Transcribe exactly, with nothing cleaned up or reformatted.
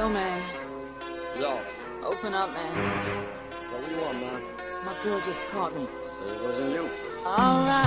Yo, man. Yo. Open up, man. What do you want, man? My girl just caught me. Say it wasn't you. Alright.